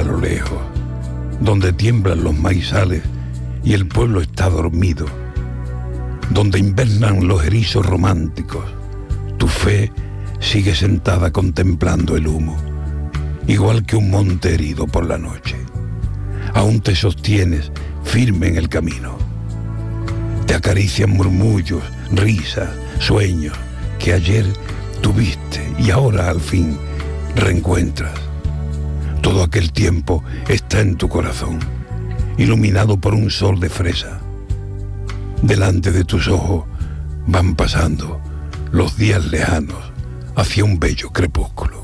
a lo lejos, donde tiemblan los maizales y el pueblo está dormido, donde invernan los erizos románticos, tu fe sigue sentada contemplando el humo, igual que un monte herido por la noche. Aún te sostienes firme en el camino. Te acarician murmullos, risas, sueños que ayer tuviste y ahora al fin reencuentras. Todo aquel tiempo está en tu corazón, iluminado por un sol de fresa. Delante de tus ojos van pasando los días lejanos hacia un bello crepúsculo.